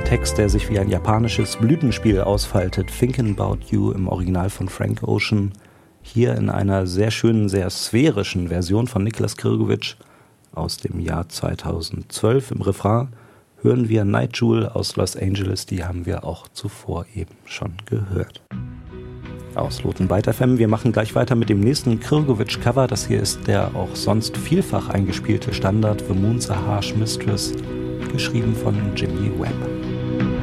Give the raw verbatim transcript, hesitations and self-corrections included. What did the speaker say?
Text, der sich wie ein japanisches Blütenspiel ausfaltet. Thinking About You im Original von Frank Ocean. Hier in einer sehr schönen, sehr sphärischen Version von Niklas Krgovic aus dem Jahr zweitausendzwölf. Im Refrain hören wir Night Jewel aus Los Angeles, die haben wir auch zuvor eben schon gehört. Aus Loten Byte F M. Wir machen gleich weiter mit dem nächsten Krgovic-Cover. Das hier ist der auch sonst vielfach eingespielte Standard The Moon's a Harsh Mistress, geschrieben von Jimmy Webb.